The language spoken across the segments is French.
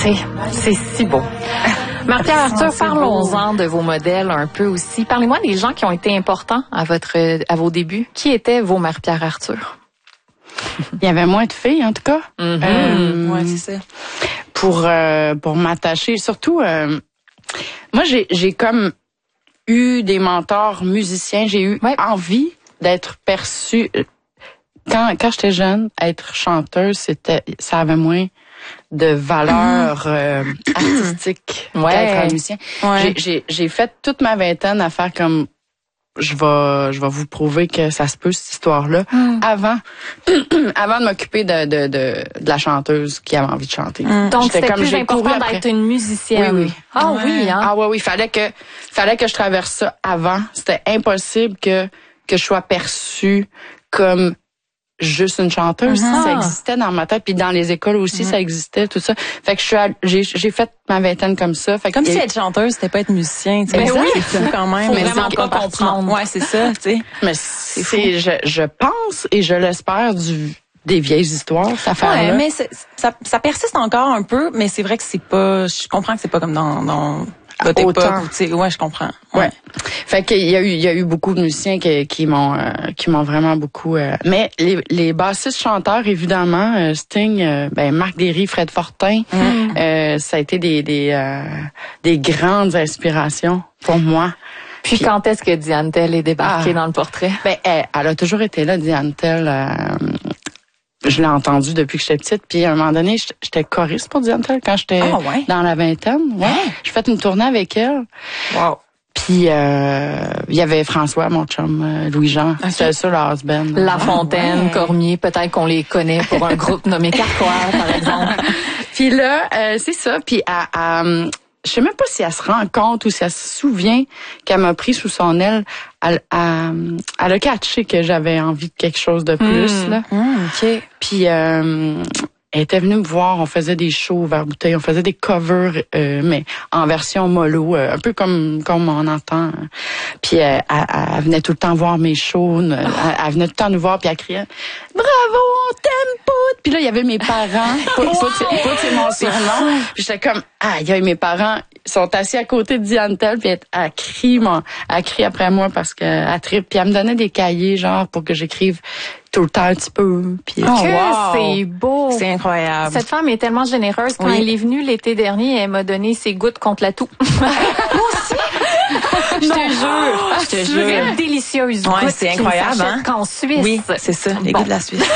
C'est si beau. Marie-Pierre Arthur, parlons-en de vos modèles un peu aussi. Parlez-moi des gens qui ont été importants à vos débuts. Qui étaient vos Marie-Pierre Arthur? Il y avait moins de filles, en tout cas. Ouais, c'est ça. Pour m'attacher. Surtout, moi, j'ai comme eu des mentors musiciens. J'ai eu envie d'être perçue. Quand j'étais jeune, être chanteuse, ça avait moins de valeur artistique qu'être musicien. Ouais. J'ai fait toute ma vingtaine à faire comme je vais vous prouver que ça se peut, cette histoire-là, avant de m'occuper de la chanteuse qui avait envie de chanter. Donc c'était comme plus important d'être une musicienne. Oui. Ah oui, hein? Ah oui, fallait que je traverse ça avant. C'était impossible que je sois perçue comme juste une chanteuse. Ça existait dans ma tête, puis dans les écoles aussi, ça existait, tout ça. Fait que j'ai fait ma vingtaine comme ça. Fait comme si être chanteuse, c'était pas être musicien. Mais oui, c'est fou quand même. Faut vraiment pas comprendre. Ouais, c'est ça, tu sais. Mais je pense et je l'espère des vieilles histoires, cette affaire-là. Ouais, mais ça persiste encore un peu, mais c'est vrai que c'est pas, je comprends que c'est pas comme dans votre époque, ouais, je comprends. Ouais. Fait qu'il y a eu beaucoup de musiciens qui m'ont vraiment beaucoup. Mais les bassistes chanteurs, évidemment, Sting, Marc Derry, Fred Fortin, ça a été des grandes inspirations pour moi. Puis quand est-ce que Diane Tell est débarquée dans le portrait? Elle a toujours été là, Diane Tell. Je l'ai entendue depuis que j'étais petite. Puis à un moment donné, j'étais choriste pour Diane Tell quand j'étais dans la vingtaine. Ouais. J'ai fait une tournée avec elle. Wow. Puis il y avait François, mon chum, Louis-Jean. C'était ça, le husband. La Fontaine, Cormier, peut-être qu'on les connaît pour un groupe nommé Carquois, par exemple. Puis là, c'est ça. Puis je sais même pas si elle se rend compte ou si elle se souvient qu'elle m'a pris sous son aile. Elle a catché que j'avais envie de quelque chose de plus. Là. OK. Puis elle était venue me voir. On faisait des shows vers bouteille. On faisait des covers, mais en version mollo, un peu comme on entend. Puis elle venait tout le temps voir mes shows. Elle venait tout le temps nous voir, puis elle criait « Bravo, on t'aime, Pout! » Puis là, il y avait mes parents. Pout, c'est mon surnom. Puis j'étais comme « Ah, il y a mes parents. » Ils sont assis à côté de Diane Tell, puis elle crie après moi parce qu'elle tripe. Puis elle me donnait des cahiers, genre, pour que j'écrive tout le temps un petit peu. Puis c'est beau. C'est incroyable. Cette femme est tellement généreuse. Quand elle est venue l'été dernier, elle m'a donné ses gouttes contre la toux. Moi aussi. Je te jure. Une délicieuse goutte. Ouais, c'est incroyable, hein? Qu'en Suisse. Oui, c'est ça, les gouttes de la Suisse.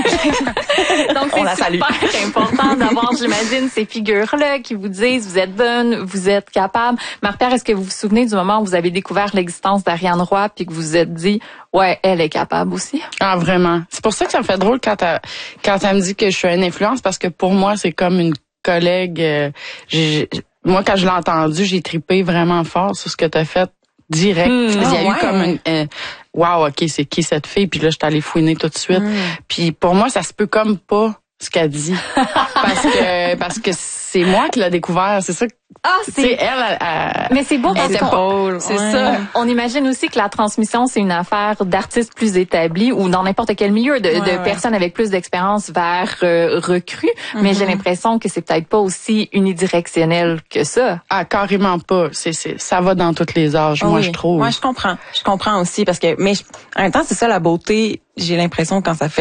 Donc, c'est super important d'avoir, j'imagine, ces figures-là qui vous disent, vous êtes bonne, vous êtes capable. Marie-Pierre, est-ce que vous vous souvenez du moment où vous avez découvert l'existence d'Ariane Roy puis que vous vous êtes dit, ouais, elle est capable aussi? Ah, vraiment. C'est pour ça que ça me fait drôle quand elle me dit que je suis une influence, parce que pour moi, c'est comme une collègue. Moi, quand je l'ai entendu, j'ai tripé vraiment fort sur ce que tu as fait direct. Il y a eu comme une wow, OK, c'est qui cette fille? Puis là, je suis allée fouiner tout de suite. Puis pour moi, ça se peut comme pas ce qu'elle dit. parce que c'est moi qui l'ai découvert. C'est ça. C'est elle. Mais c'est beau parce que c'est ça. On imagine aussi que la transmission, c'est une affaire d'artistes plus établis ou dans n'importe quel milieu de personnes avec plus d'expérience vers recrues. Mais j'ai l'impression que c'est peut-être pas aussi unidirectionnel que ça. Ah, carrément pas. Ça va dans tous les âges, moi, je trouve. Moi, je comprends. Je comprends aussi parce que, mais en même temps, c'est ça la beauté. J'ai l'impression quand ça fait